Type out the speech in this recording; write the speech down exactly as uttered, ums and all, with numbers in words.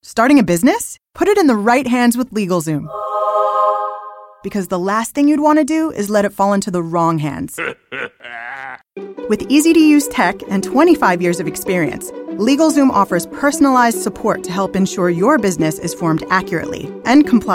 Starting a business? Put it in the right hands with LegalZoom. Because the last thing you'd want to do is let it fall into the wrong hands. With easy-to-use tech and twenty-five years of experience, LegalZoom offers personalized support to help ensure your business is formed accurately and complies